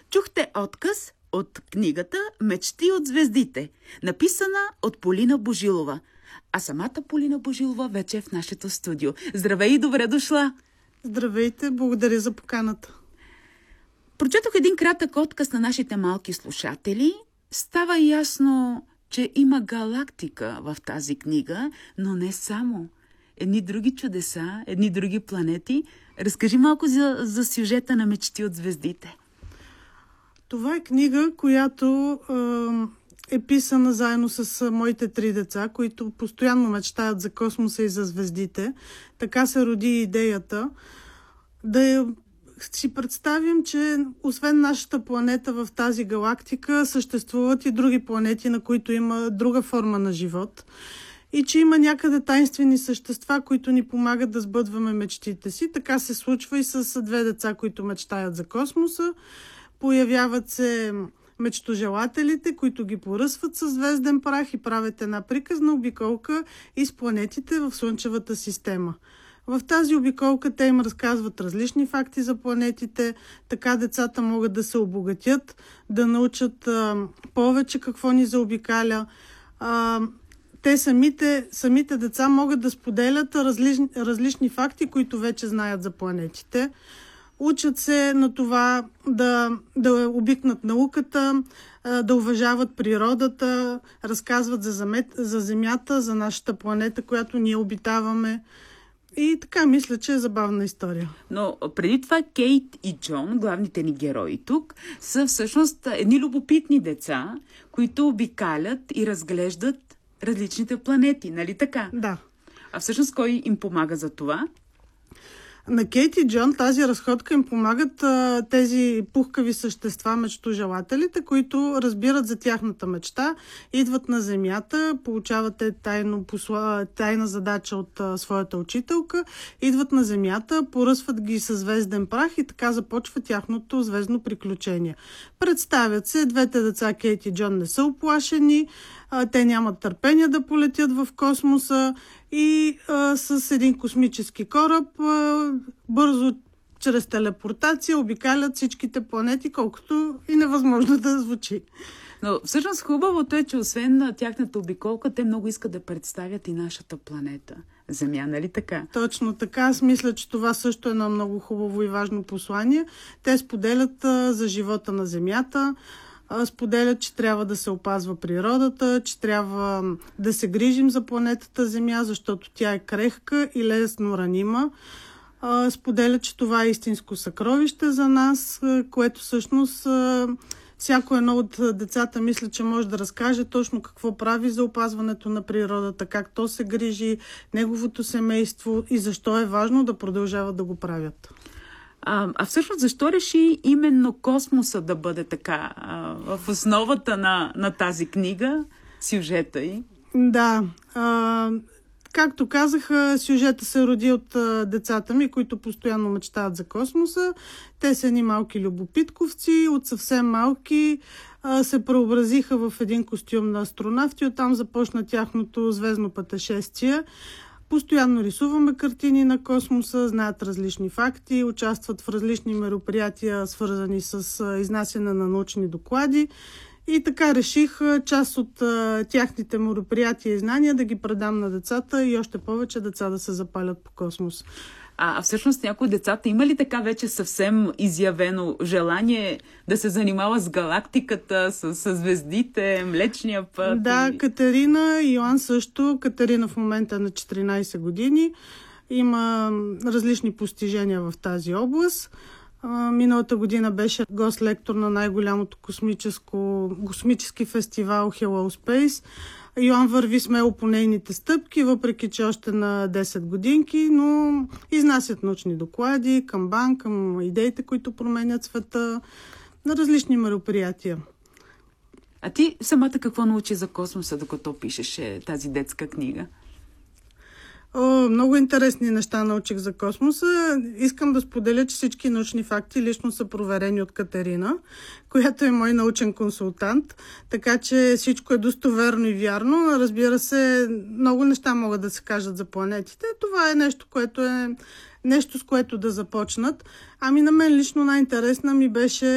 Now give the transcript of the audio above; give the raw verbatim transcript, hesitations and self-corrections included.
Чухте отказ от книгата «Мечти от звездите», написана от Полина Божилова. А самата Полина Божилова вече е в нашето студио. Здравей и добре дошла! Здравейте, благодаря за поканата. Прочетох един кратък отказ на нашите малки слушатели. Става ясно, че има галактика в тази книга, но не само. Едни други чудеса, едни други планети. Разкажи малко за, за сюжета на «Мечти от звездите». Това е книга, която е, е писана заедно с моите три деца, които постоянно мечтаят за космоса и за звездите. Така се роди идеята да я, си представим, че освен нашата планета в тази галактика съществуват и други планети, на които има друга форма на живот. И че има някъде тайнствени същества, които ни помагат да сбъдваме мечтите си. Така се случва и с две деца, които мечтаят за космоса. Появяват се мечтожелателите, които ги поръсват със звезден прах и правят една приказна обиколка из планетите в Слънчевата система. В тази обиколка те им разказват различни факти за планетите, така децата могат да се обогатят, да научат а, повече какво ни заобикаля. А, те самите, самите деца могат да споделят различни, различни факти, които вече знаят за планетите. Учат се на това да, да обикнат науката, да уважават природата, разказват за, замет, за Земята, за нашата планета, която ние обитаваме. И така, мисля, че е забавна история. Но преди това Кейт и Джон, главните ни герои тук, са всъщност едни любопитни деца, които обикалят и разглеждат различните планети, нали така? Да. А всъщност кой им помага за това? На Кейт и Джон тази разходка им помагат а, тези пухкави същества, мечтожелателите, които разбират за тяхната мечта, идват на Земята, получават те тайно, посла, тайна задача от а, своята учителка, идват на Земята, поръсват ги със звезден прах и така започва тяхното звездно приключение. Представят се, двете деца Кейт и Джон не са уплашени, а, те нямат търпение да полетят в космоса и а, с един космически кораб а, бързо, чрез телепортация, обикалят всичките планети, колкото и невъзможно да звучи. Но всъщност хубавото е, че освен на тяхната обиколка, те много искат да представят и нашата планета, Земя, нали така? Точно така. Аз мисля, че това също е едно много хубаво и важно послание. Те споделят а, за живота на Земята, споделят, че трябва да се опазва природата, че трябва да се грижим за планетата Земя, защото тя е крехка и лесно ранима. Споделят, че това е истинско съкровище за нас, което всъщност всяко едно от децата мисля, че може да разкаже точно какво прави за опазването на природата, как то се грижи, неговото семейство и защо е важно да продължават да го правят. А, а всъщност защо реши именно космоса да бъде така а, в основата на, на тази книга, сюжета й? Да, а, както казах, сюжета се роди от а, децата ми, които постоянно мечтаят за космоса. Те са едни малки любопитковци, от съвсем малки а, се преобразиха в един костюм на астронавти, оттам започна тяхното звездно пътешествие. Постоянно рисуваме картини на космоса, знаят различни факти, участват в различни мероприятия, свързани с изнасяне на научни доклади. И така реших част от а, тяхните мероприятия и знания да ги предам на децата и още повече деца да се запалят по космос. А, а всъщност някои от децата има ли така вече съвсем изявено желание да се занимава с галактиката, с, с звездите, Млечния път? Да, и... Катерина и Йоан също. Катерина в момента е на четиринайсет години. Има различни постижения в тази област. Миналата година беше гост-лектор на най-голямото космическо, космически фестивал Hello Space. Йоан върви смело по нейните стъпки, въпреки че още на десет годинки, но изнасят научни доклади към БАН, към идеите, които променят света, на различни мероприятия. А ти самата какво научи за космоса, докато пишеше тази детска книга? О, много интересни неща научих за космоса. Искам да споделя, че всички научни факти лично са проверени от Катерина, която е мой научен консултант, така че всичко е достоверно и вярно. Разбира се, много неща могат да се кажат за планетите. Това е нещо, което е нещо, с което да започнат. Ами на мен лично най-интересна ми беше